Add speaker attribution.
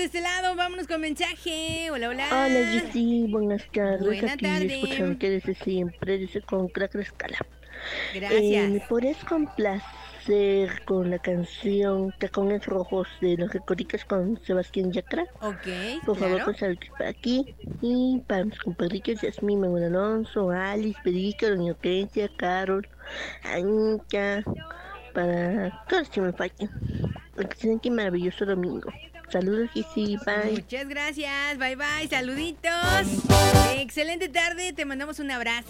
Speaker 1: este lado, vámonos con mensaje. Hola, hola.
Speaker 2: Hola, Jessie, buenas tardes.
Speaker 1: Buena
Speaker 2: Aquí
Speaker 1: tarde.
Speaker 2: escuchándote desde siempre, desde con Crack la Escala.
Speaker 1: Gracias.
Speaker 2: ¿Me podrías complacer con la canción Tacones Rojos de Los Recoditos con Sebastián Yatra?
Speaker 1: Ok,
Speaker 2: Por favor,
Speaker 1: claro.
Speaker 2: con saludos para aquí y para mis compadritos Yasmín, Manuel Alonso, Alice, Perica, Doña Hortensia, Carol, Anita, para todos que me fallen. Excelente y maravilloso domingo. Saludos, Jessie, bye.
Speaker 1: Muchas gracias. Bye, bye. Saluditos. Excelente tarde. Te mandamos un abrazo.